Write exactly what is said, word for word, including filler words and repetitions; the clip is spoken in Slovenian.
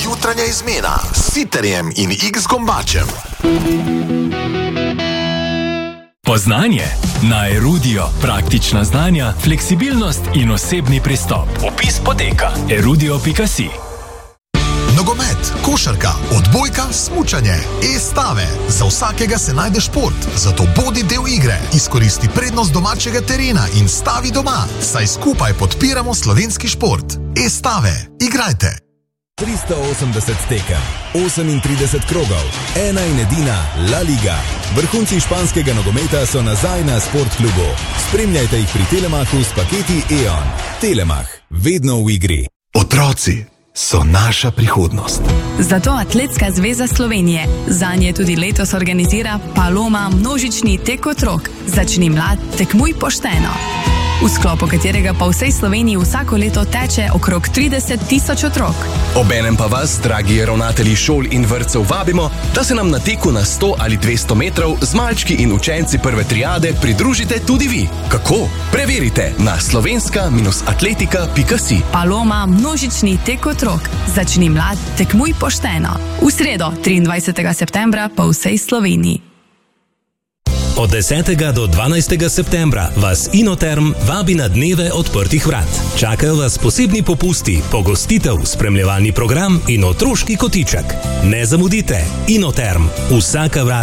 jutranja izmena s Siterjem in X-Gombačem. Poznanje na Erudio. Praktična znanja, fleksibilnost in osebni pristop. Vpis poteka erudio pika si. Nogomet, košarka, odbojka, smučanje, e-stave. Za vsakega se najde šport, zato bodi del igre. Izkoristi prednost domačega terena in stavi doma, saj skupaj podpiramo slovenski šport. E-stave, igrajte! tristo osemdeset tekem, osemintrideset krogov, ena in edina La Liga. Vrhunci španskega nogometa so nazaj na Sportklubu. Spremljajte jih pri Telemachu s paketi E O N. Telemach, vedno v igri. Otroci so naša prihodnost. Zato Atletska zveza Slovenije zanje tudi letos organizira Paloma množični tek otrok. Začni mlad, tekmuj pošteno. V sklopu katerega pa v vsej Sloveniji vsako leto teče okrog trideset tisoč otrok. Obenem pa vas, dragi ravnatelji šol in vrtcev, vabimo, da se nam na teku na sto ali dvesto metrov z malčki in učenci prve triade pridružite tudi vi. Kako? Preverite na slovenska atletika pika si. Paloma množični tek otrok. Začni mlad, tekmuj pošteno. V sredo, triindvajsetega septembra pa v vsej Sloveniji. Od desetega do dvanajstega septembra vas Inoterm vabi na dneve odprtih vrat. Čakajo vas posebni popusti, pogostitev, spremljevalni program in otroški kotiček. Ne zamudite, Inoterm, vsaka vrata.